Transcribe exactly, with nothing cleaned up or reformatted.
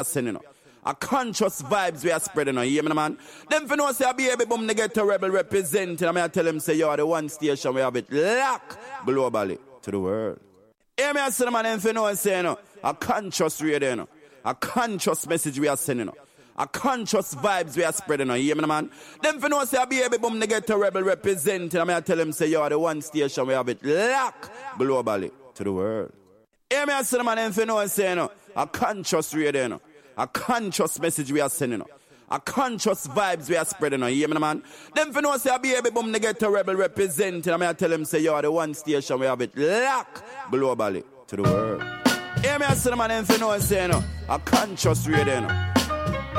sending, you know. A conscious vibes we are spreading, you hear me, man? Them for no say a baby boom they get a rebel representing. I mean I tell them say you are the one station we have it locked globally to the world. Hear me I say man, them for no say you know, a conscious radio, you know. A conscious message we are sending, you know. A conscious vibes we are spreading, you hear me, man? Them for no say a baby boom they get a rebel representing. I mean I tell them say you are the one station we have it locked globally to the world. Hear me I say man, them for no say you know, a conscious radio, you know. A conscious message we are sending, a conscious vibes we are spreading, you hear me, man? Them for no say a baby boom they get a rebel representing. I mean I tell them say you are the one station we have it locked globally to the world. Hear me, I say man, them for no say you know, a conscious radio, you know.